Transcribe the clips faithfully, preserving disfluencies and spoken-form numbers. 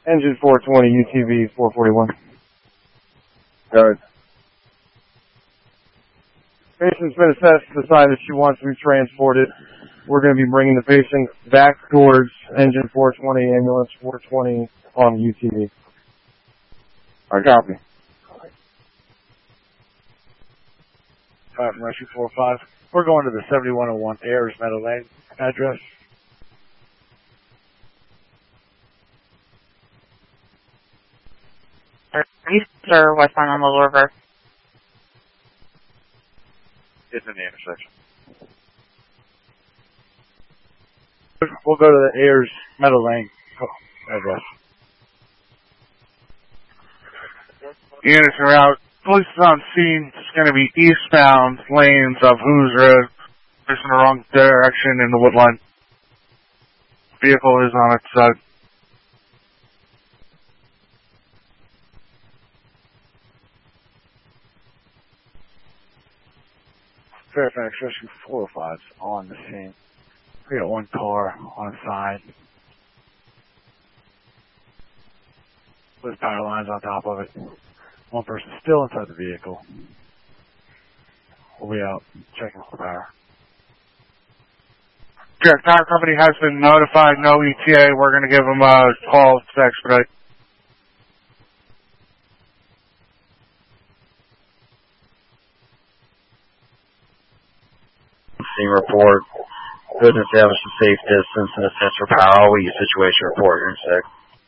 Engine four twenty, U T V four forty-one. Good. Patient's been assessed, decided she wants to be transported. We're going to be bringing the patient back towards Engine four twenty, Ambulance four twenty on U T V. I copy. Five from Rescue four five. We're going to the seventy-one oh one Ayers Meadow Lane address. East or westbound on Little River? It's in the intersection. We'll go to the Ayers Meadow Lane address. Units are out. Police is on scene. It's going to be eastbound lanes of Who's Road. Facing the wrong direction in the woodline. Vehicle is on its side. Fairfax Rescue four oh five is on the scene. We got one car on the side with power lines on top of it. One person still inside the vehicle. We'll be out checking for power. Yeah, power company has been notified. No E T A. We're going to give them a call to expedite. Scene report. Good and establish a safe distance and assess for power. All use situation report. You're in sec.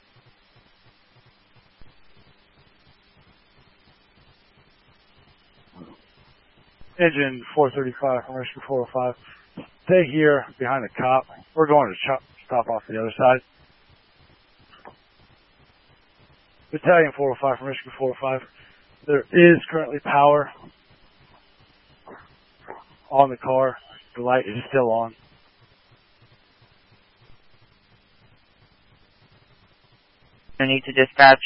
Engine four thirty-five from Rescue four oh five. Stay here behind the cop. We're going to chop, stop off the other side. Battalion four oh five from Rescue four oh five. There is currently power on the car. The light is still on. I need to dispatch.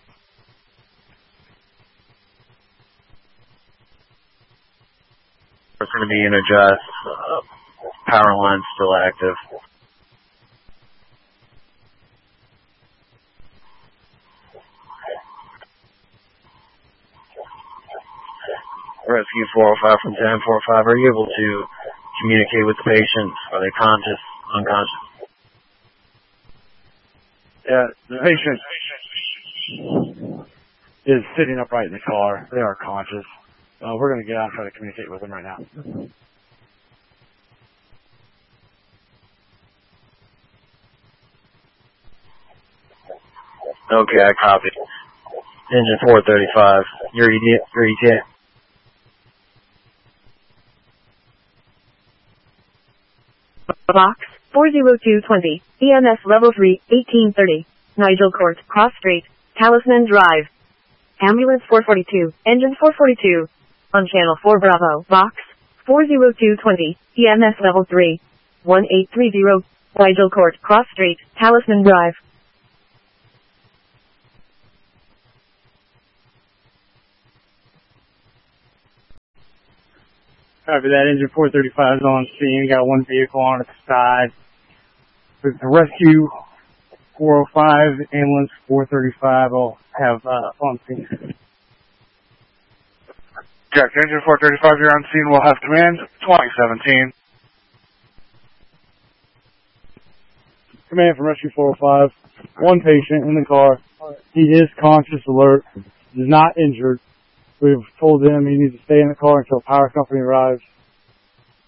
It's going to be energized. Uh, power line still active. Rescue four oh five from ten four oh five. Are you able to communicate with the patient? Are they conscious, unconscious? Yeah, the patient is sitting upright in the car. They are conscious. Uh, we're going to get out and try to communicate with them right now. Okay, I copy. Engine four thirty-five. Your E T A. Your E T A. Box four zero two twenty. E M S level three, eighteen thirty. Nigel Court, Cross Street, Talisman Drive. Ambulance four forty-two. Engine four forty-two. On channel four Bravo. Box four zero two twenty. E M S level three. one eight three zero. Nigel Court, Cross Street, Talisman Drive. Copy that. Engine four thirty-five is on scene. Got one vehicle on its side. With the rescue four oh five, ambulance four thirty-five will have uh, on scene. Jack, Engine four thirty-five, you're on scene. We'll have command twenty seventeen. Command from Rescue four oh five. One patient in the car. He is conscious, alert. He's not injured. We've told him he needs to stay in the car until power company arrives.